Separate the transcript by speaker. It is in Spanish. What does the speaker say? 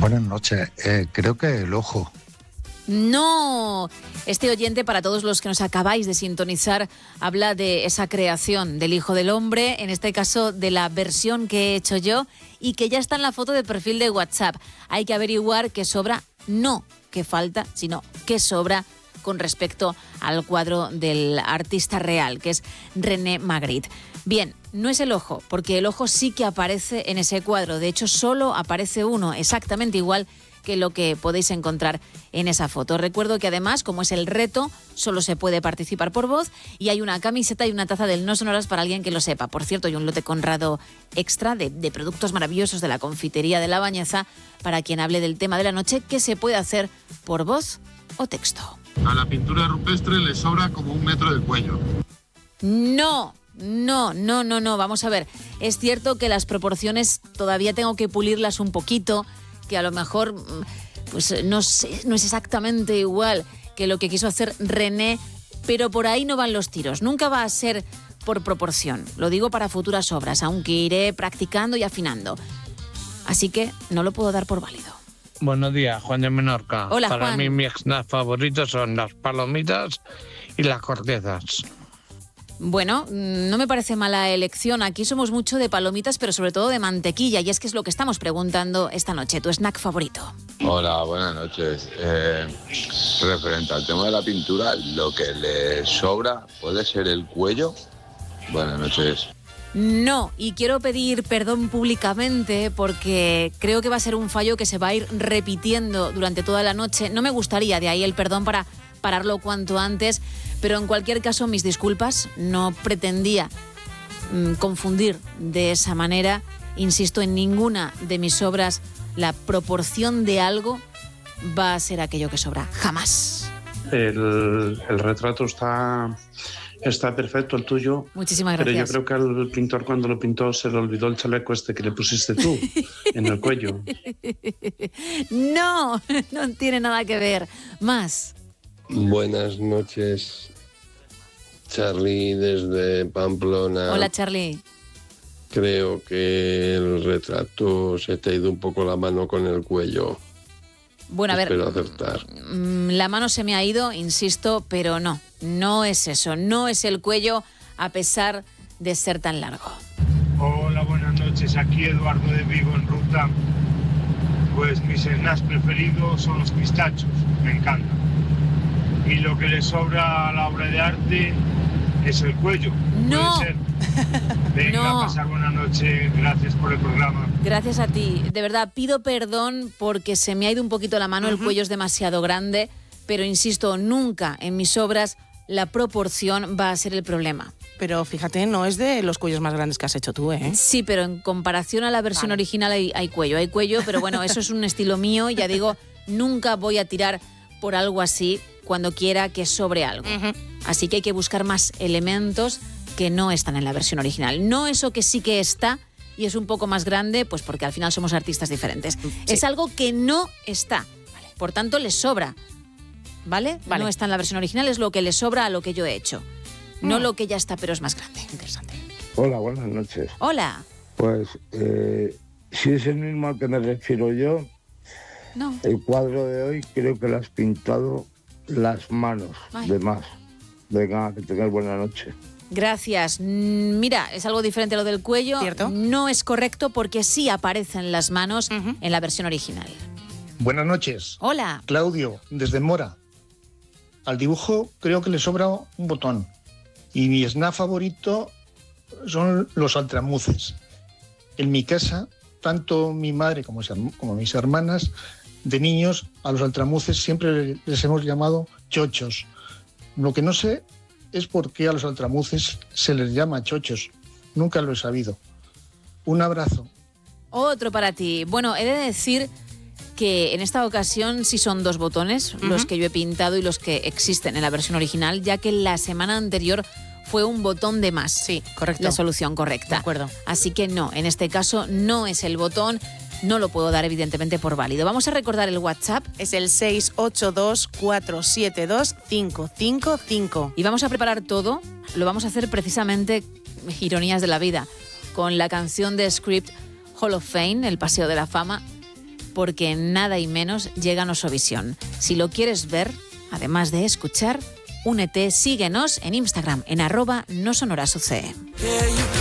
Speaker 1: Buenas noches. Creo que el ojo.
Speaker 2: No, este oyente, para todos los que nos acabáis de sintonizar, habla de esa creación del Hijo del Hombre, en este caso de la versión que he hecho yo y que ya está en la foto de perfil de WhatsApp. Hay que averiguar qué sobra, no qué falta, sino qué sobra con respecto al cuadro del artista real, que es René Magritte. Bien, no es el ojo, porque el ojo sí que aparece en ese cuadro. De hecho, solo aparece uno, exactamente igual que lo que podéis encontrar en esa foto. Recuerdo que además, como es el reto, solo se puede participar por voz y hay una camiseta y una taza del No Sonoras para alguien que lo sepa. Por cierto, hay un lote Conrado extra de productos maravillosos de la confitería de La Bañeza para quien hable del tema de la noche, que se puede hacer por voz o texto.
Speaker 3: A la pintura rupestre le sobra como 1 metro de cuello.
Speaker 2: No. Vamos a ver. Es cierto que las proporciones todavía tengo que pulirlas un poquito, que a lo mejor pues no es exactamente igual que lo que quiso hacer René, pero por ahí no van los tiros. Nunca va a ser por proporción. Lo digo para futuras obras, aunque iré practicando y afinando. Así que no lo puedo dar por válido.
Speaker 4: Buenos días, Juan de Menorca.
Speaker 2: Hola,
Speaker 4: Para
Speaker 2: Juan.
Speaker 4: mí mis snacks favoritos son las palomitas y las cortezas.
Speaker 2: Bueno, no me parece mala elección. Aquí somos mucho de palomitas, pero sobre todo de mantequilla. Y es que es lo que estamos preguntando esta noche. ¿Tu snack favorito?
Speaker 5: Hola, buenas noches. Referente al tema de la pintura, lo que le sobra puede ser el cuello. Buenas noches.
Speaker 2: No, y quiero pedir perdón públicamente porque creo que va a ser un fallo que se va a ir repitiendo durante toda la noche. No me gustaría, de ahí el perdón para pararlo cuanto antes, pero en cualquier caso mis disculpas, no pretendía confundir de esa manera. Insisto, en ninguna de mis obras la proporción de algo va a ser aquello que sobra, jamás.
Speaker 6: El retrato está perfecto, el tuyo.
Speaker 2: Muchísimas gracias.
Speaker 6: Pero yo creo que al pintor, cuando lo pintó, se le olvidó el chaleco este que le pusiste tú en el cuello.
Speaker 2: No tiene nada que ver. Más.
Speaker 7: Buenas noches, Charly desde Pamplona.
Speaker 2: Hola, Charly.
Speaker 7: Creo que el retrato se te ha ido un poco la mano con el cuello.
Speaker 2: Bueno, a ver,
Speaker 7: espero acertar.
Speaker 2: La mano se me ha ido, insisto, pero no es eso, no es el cuello a pesar de ser tan largo.
Speaker 8: Hola, buenas noches, aquí Eduardo de Vigo en ruta. Pues mis snacks preferidos son los pistachos, me encantan. Y lo que le sobra a la obra de arte es el cuello.
Speaker 2: No.
Speaker 8: ¿Puede ser? Venga,
Speaker 2: No.
Speaker 8: pasar buena noche, gracias por el programa.
Speaker 2: Gracias a ti. De verdad, pido perdón porque se me ha ido un poquito la mano, el cuello es demasiado grande, pero insisto, nunca en mis obras la proporción va a ser el problema.
Speaker 9: Pero fíjate, no es de los cuellos más grandes que has hecho tú, ¿eh?
Speaker 2: Sí, pero en comparación a la versión original hay cuello, pero bueno, eso es un estilo mío, ya digo, nunca voy a tirar por algo así cuando quiera que sobre algo. Así que hay que buscar más elementos que no están en la versión original. No eso que sí que está y es un poco más grande, pues porque al final somos artistas diferentes. Sí. Es algo que no está. Vale. Por tanto, le sobra. ¿Vale? No está en la versión original, es lo que le sobra a lo que yo he hecho. No lo que ya está, pero es más grande. Interesante.
Speaker 10: Hola, buenas noches.
Speaker 2: Hola.
Speaker 10: Pues, si es el mismo al que me refiero yo,
Speaker 2: no.
Speaker 10: El cuadro de hoy creo que lo has pintado las manos de más. Venga, que tengas buena noche.
Speaker 2: Gracias. Mira, es algo diferente a lo del cuello.
Speaker 9: ¿Cierto?
Speaker 2: No es correcto porque sí aparecen las manos en la versión original.
Speaker 11: Buenas noches.
Speaker 2: Hola.
Speaker 11: Claudio, desde Mora. Al dibujo creo que le sobra un botón. Y mi snack favorito son los altramuces. En mi casa, tanto mi madre como mis hermanas, de niños, a los altramuces siempre les hemos llamado chochos. Lo que no sé es por qué a los altramuces se les llama chochos. Nunca lo he sabido. Un abrazo.
Speaker 2: Otro para ti. Bueno, he de decir que en esta ocasión sí son 2 botones, los que yo he pintado y los que existen en la versión original, ya que la semana anterior fue un botón de más.
Speaker 9: Sí, correcto.
Speaker 2: La solución correcta.
Speaker 9: De acuerdo.
Speaker 2: Así que no, en este caso no es el botón, no lo puedo dar evidentemente por válido. Vamos a recordar el WhatsApp.
Speaker 9: Es el 682-472-555.
Speaker 2: Y vamos a preparar todo, lo vamos a hacer precisamente, ironías de la vida, con la canción de Script Hall of Fame, el Paseo de la Fama, porque nada y menos llega a Nosovisión. Si lo quieres ver, además de escuchar, únete, síguenos en Instagram, en @nosonorasuce.